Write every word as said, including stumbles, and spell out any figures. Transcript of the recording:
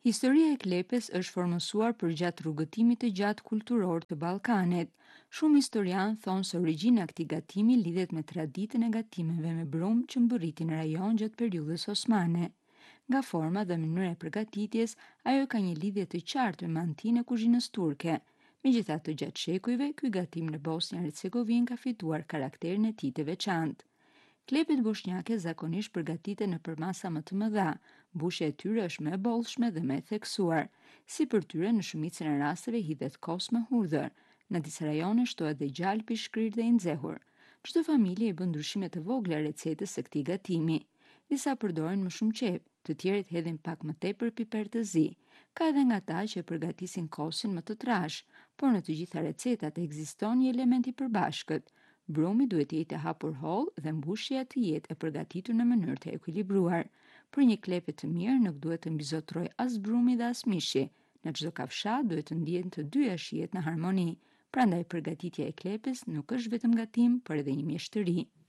Historia e klepes është formësuar përgjatë rrugëtimit të gjatë kulturor të Ballkanit. Shumë historianë thonë se origjina e këtij gatimi lidhet me traditën e gatimeve me brum që mbërritin në rajon gjatë periudhës osmane. Nga forma dhe mënyra e përgatitjes, ajo ka një lidhje të qartë me antinë e kuzhinës turke. Megjithatë, gjatë shekujve, ky gatim në Bosnjë Hercegovinë ka fituar karakterin e tij të veçantë. Klepet bosnjake zakonisht përgatiten në përmasa më të mëdha, mbushja e tyre është më e bollshme dhe më e theksuar. Si për tyre në shumicën e rasteve hidhet kos me hudhër. Në disa rajone shtohet dhe gjalpi i shkrirë dhe i nxehur. Çdo familje i bën ndryshime të vogla recetës së këtij gatimi. Disa përdorin më shumë qep, të tjerët hedhin pak më tepër piper të zi. Ka edhe nga ata që e përgatisin kosin më të trash, por në të gjitha recetat ekziston një element i përbashkët. Brumi duhet të jetë hapur holl dhe mbushja të jetë e përgatitur në mënyrë të ekuilibruar. Për një klepe të mirë nuk duhet të mbizotroj as brumi dhe as mishi. Në çdo kafshat duhet të ndihen të dyja shijet në harmoni. Prandaj përgatitja e klepes nuk është vetëm gatim, por edhe një mjeshtëri.